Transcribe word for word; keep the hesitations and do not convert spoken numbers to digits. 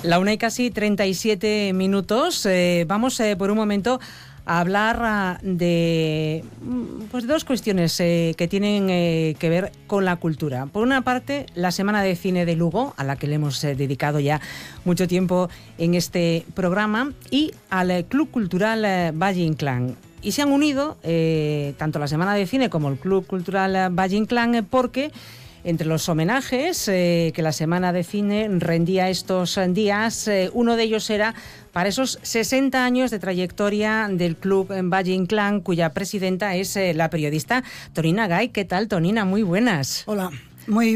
La una y casi treinta y siete minutos. Eh, vamos eh, por un momento a hablar uh, de pues, dos cuestiones eh, que tienen eh, que ver con la cultura. Por una parte, la Semana de Cine de Lugo, a la que le hemos eh, dedicado ya mucho tiempo en este programa, y al Club Cultural eh, Valle Inclán. Y se han unido eh, tanto la Semana de Cine como el Club Cultural Valle Inclán eh, porque entre los homenajes eh, que la Semana de Cine rendía estos días, eh, uno de ellos era para esos sesenta años de trayectoria del Club Valle Inclán, cuya presidenta es eh, la periodista Tonina Gay. ¿Qué tal, Tonina? Muy buenas. Hola, muy